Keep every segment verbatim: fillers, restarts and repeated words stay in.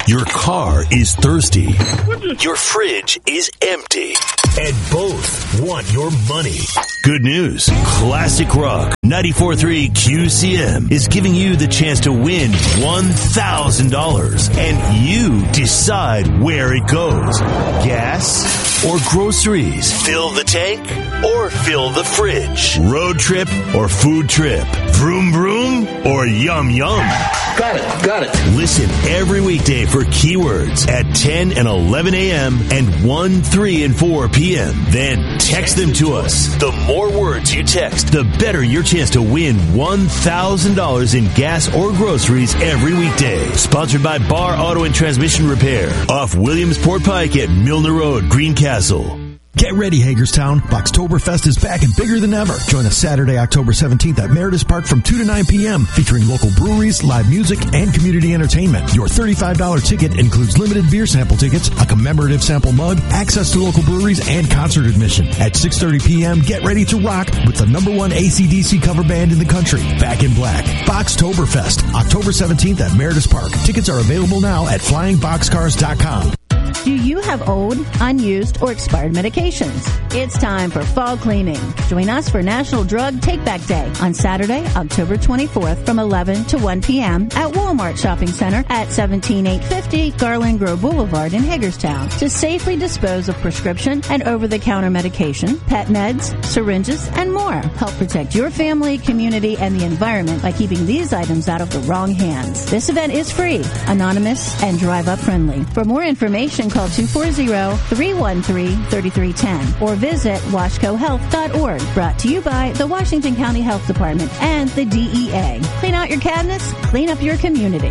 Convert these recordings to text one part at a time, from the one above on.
Your car is thirsty. Your fridge is empty. And both want your money. Good news. Classic Rock ninety-four point three Q C M is giving you the chance to win one thousand dollars. And you decide where it goes. Gas or groceries? Fill the tank or fill the fridge? Road trip or food trip? Vroom vroom or yum yum? Got it, got it. Listen every weekday for keywords at ten and eleven a.m. and one, three, and four p.m. Then text them to us. The more words you text, the better your chance to win one thousand dollars in gas or groceries every weekday. Sponsored by Bar Auto and Transmission Repair off Williamsport Pike at Milner Road, Greencastle. Get ready, Hagerstown. Boxtoberfest is back and bigger than ever. Join us Saturday, October seventeenth at Meredith Park from two to nine p.m. featuring local breweries, live music, and community entertainment. Your thirty-five dollars ticket includes limited beer sample tickets, a commemorative sample mug, access to local breweries, and concert admission. At six thirty p.m., get ready to rock with the number one A C D C cover band in the country, Back in Black. Boxtoberfest, October seventeenth at Meredith Park. Tickets are available now at flying boxcars dot com. Do you have old, unused, or expired medications? It's time for fall cleaning. Join us for National Drug Take-Back Day on Saturday, October twenty-fourth from eleven to one p.m. at Walmart Shopping Center at seventeen eight fifty Garland Grove Boulevard in Hagerstown to safely dispose of prescription and over-the-counter medication, pet meds, syringes, and more. Help protect your family, community, and the environment by keeping these items out of the wrong hands. This event is free, anonymous, and drive-up friendly. For more information, call two four zero, three one three, three three one zero or visit washco health dot org. Brought to you by the Washington County Health Department and the D E A. Clean out your cabinets, clean up your community.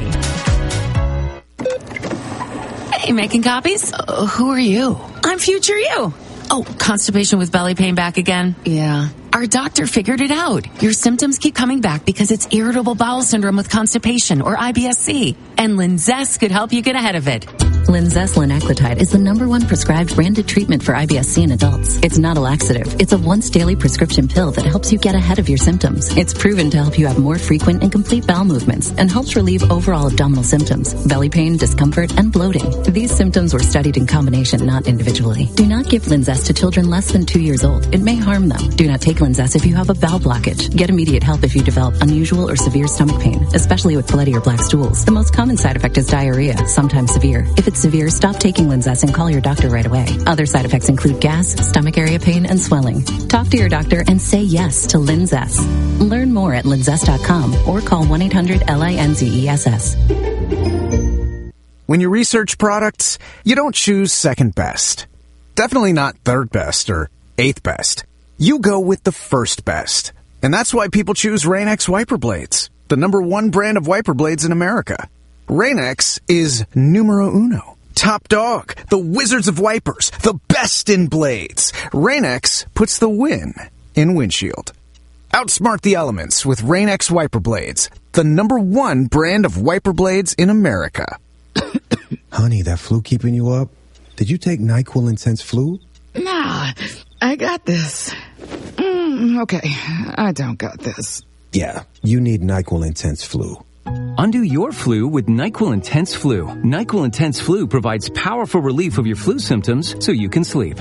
Hey, making copies? Uh, who are you? I'm future you. Oh, constipation with belly pain back again? Yeah. Our doctor figured it out. Your symptoms keep coming back because it's irritable bowel syndrome with constipation, or I B S C. And Linzess could help you get ahead of it. Linzess linaclotide is the number one prescribed branded treatment for I B S C in adults. It's not a laxative. It's a once daily prescription pill that helps you get ahead of your symptoms. It's proven to help you have more frequent and complete bowel movements and helps relieve overall abdominal symptoms, belly pain, discomfort, and bloating. These symptoms were studied in combination, not individually. Do not give Linzess to children less than two years old. It may harm them. Do not take Linzess if you have a bowel blockage. Get immediate help if you develop unusual or severe stomach pain, especially with bloody or black stools. The most common side effect is diarrhea, sometimes severe. If it's severe, stop taking Linzess and call your doctor right away. Other side effects include gas, stomach area pain, and swelling. Talk to your doctor and say yes to Linzess. Learn more at linzess dot com or call one eight hundred L I N Z E S S. When you research products, you don't choose second best. Definitely not third best or eighth best. You go with the first best. And that's why people choose Rain-X wiper blades, the number one brand of wiper blades in America. Rain-X is numero uno. Top dog, the wizards of wipers, the best in blades. Rain-X puts the win in windshield. Outsmart the elements with Rain-X wiper blades, the number one brand of wiper blades in America. Honey, that flu keeping you up? Did you take NyQuil Intense Flu? Nah, I got this. Mm, okay, I don't got this. Yeah, you need NyQuil Intense Flu. Undo your flu with NyQuil Intense Flu. NyQuil Intense Flu provides powerful relief of your flu symptoms so you can sleep.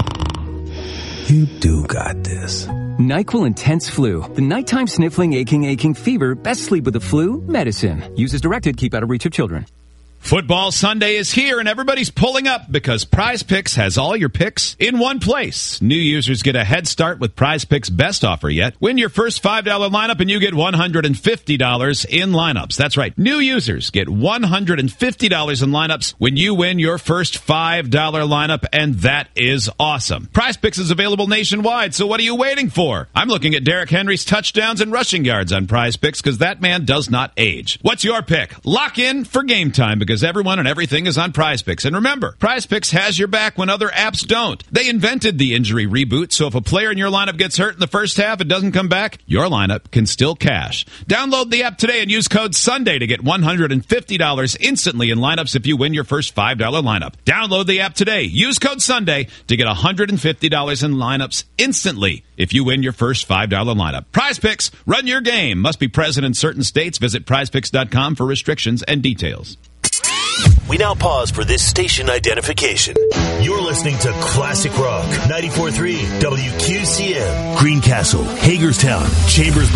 You do got this. NyQuil Intense Flu. The nighttime sniffling, aching, aching fever. Best sleep with the flu medicine. Use as directed. Keep out of reach of children. Football Sunday is here, and everybody's pulling up because Prize Picks has all your picks in one place. New users get a head start with Prize Picks' best offer yet. Win your first five dollar lineup, and you get one hundred fifty dollars in lineups. That's right. New users get one hundred fifty dollars in lineups when you win your first five dollar lineup, and that is awesome. Prize Picks is available nationwide, so what are you waiting for? I'm looking at Derrick Henry's touchdowns and rushing yards on Prize Picks because that man does not age. What's your pick? Lock in for game time because everyone and everything is on Prize Picks. And remember, Prize Picks has your back when other apps don't. They invented the injury reboot, so if a player in your lineup gets hurt in the first half and doesn't come back, your lineup can still cash. Download the app today and use code SUNDAY to get one hundred fifty dollars instantly in lineups if you win your first five dollar lineup. Download the app today. Use code SUNDAY to get one hundred fifty dollars in lineups instantly if you win your first five dollar lineup. Prize Picks, run your game. Must be present in certain states. Visit prize picks dot com for restrictions and details. We now pause for this station identification. You're listening to Classic Rock ninety-four point three W Q C M. Greencastle, Hagerstown, Chambers.